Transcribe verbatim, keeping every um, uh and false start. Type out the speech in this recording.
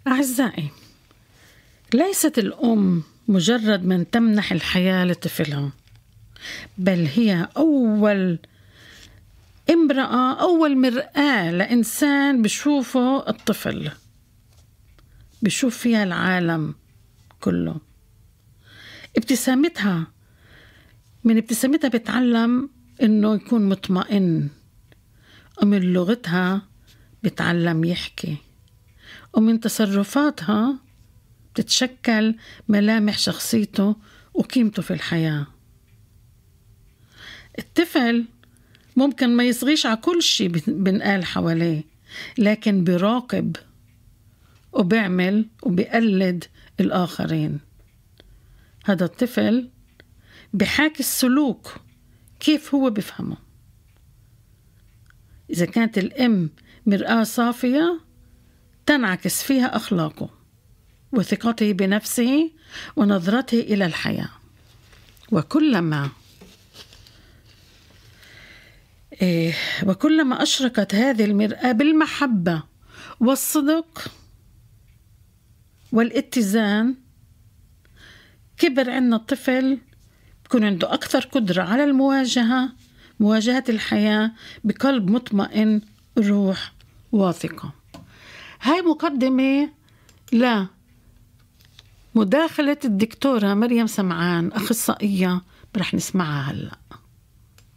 أعزائي، ليست الأم مجرد من تمنح الحياة لطفلها، بل هي أول امرأة، أول مرآة لإنسان بشوفه الطفل، بشوف فيها العالم كله. ابتسامتها، من ابتسامتها بتعلم إنه يكون مطمئن، ومن لغتها بتعلم يحكي، ومن تصرفاتها بتتشكل ملامح شخصيته وقيمته في الحياة. الطفل ممكن ما يصغيش على كل شيء بنقال حواليه، لكن بيراقب وبيعمل وبيقلد الآخرين. هذا الطفل بحاكي السلوك كيف هو بفهمه. إذا كانت الأم مرآة صافية تنعكس فيها أخلاقه وثقته بنفسه ونظرته إلى الحياة. وكلما إيه وكلما أشرقت هذه المرآة بالمحبة والصدق والاتزان، كبر عنا الطفل، بكون عنده أكثر قدرة على المواجهة مواجهة الحياة بقلب مطمئن، روح واثقة. هاي مقدمة لا مداخلة الدكتورة مريم سمعان، أخصائية، رح نسمعها هلأ.